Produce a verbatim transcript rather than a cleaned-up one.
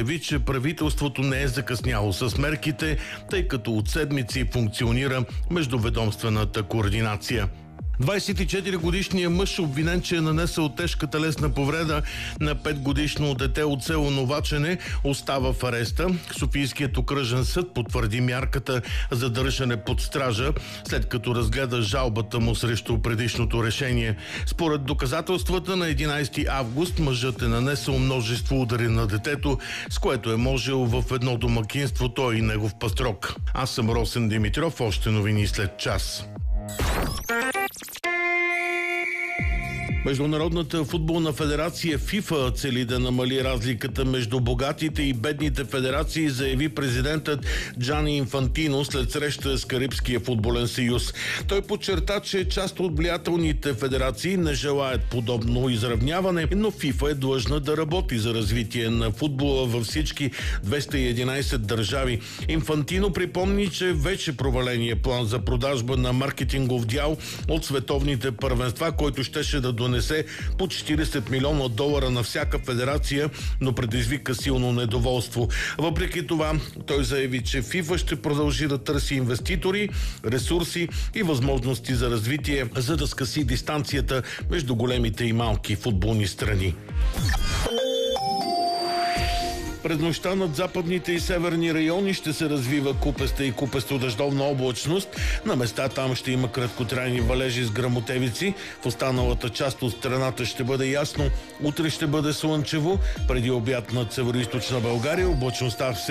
заяви, че правителството не е закъсняло с мерките, тъй като от седмици функционира междуведомствената координация. двадесет и четири годишният мъж, обвинен, че е нанесъл тежка телесна повреда на петгодишно дете от село Новачене, остава в ареста. Софийският окръжен съд потвърди мярката за държане под стража, след като разгледа жалбата му срещу предишното решение. Според доказателствата на единадесети август мъжът е нанесъл множество удари на детето, с което е можел в едно домакинство той и негов пастрок. Аз съм Росен Димитров, още новини след час. Международната футболна федерация ФИФА цели да намали разликата между богатите и бедните федерации, заяви президентът Джани Инфантино след среща с Карибския футболен съюз. Той подчерта, че част от влиятелните федерации не желаят подобно изравняване, но ФИФА е длъжна да работи за развитие на футбола във всички двеста и единадесет държави. Инфантино припомни, че вече проваления план за продажба на маркетингов дял от световните първенства, който щеше да донесе по четиридесет милиона долара на всяка федерация, но предизвика силно недоволство. Въпреки това, той заяви, че ФИФА ще продължи да търси инвеститори, ресурси и възможности за развитие, за да скъси дистанцията между големите и малки футболни страни. През нощта над западните и северни райони ще се развива купеста и купесто-дъждовна облачност. На места там ще има краткотрайни валежи с гръмотевици. В останалата част от страната ще бъде ясно. Утре ще бъде слънчево. Преди обяд над североизточна България облачността все